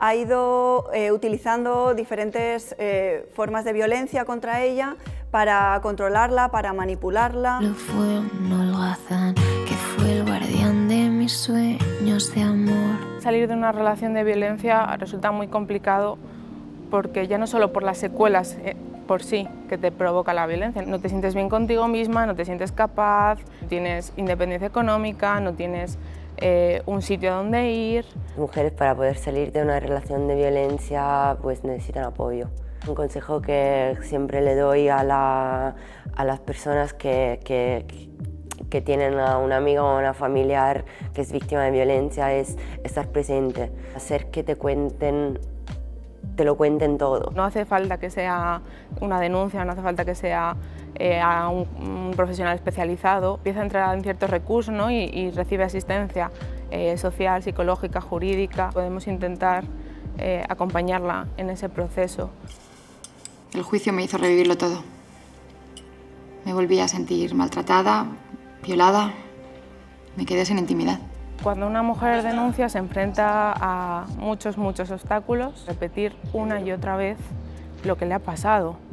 ha ido utilizando diferentes formas de violencia contra ella para controlarla, para manipularla. Lo fue un holgazán que fue el guardián de mis sueños de amor. Salir de una relación de violencia resulta muy complicado porque ya no solo por las secuelas por sí que te provoca la violencia, no te sientes bien contigo misma, no te sientes capaz, no tienes independencia económica, no tienes un sitio a donde ir. Mujeres para poder salir de una relación de violencia pues necesitan apoyo. Un consejo que siempre le doy a las personas que tienen a un amigo o una familiar que es víctima de violencia es estar presente, hacer que te lo cuenten todo. No hace falta que sea una denuncia, no hace falta que sea a un profesional especializado. Empieza a entrar en ciertos recursos, ¿no? y recibe asistencia social, psicológica, jurídica. Podemos intentar acompañarla en ese proceso. El juicio me hizo revivirlo todo. Me volví a sentir maltratada, violada, me quedé sin intimidad. Cuando una mujer denuncia se enfrenta a muchos obstáculos, repetir una y otra vez lo que le ha pasado.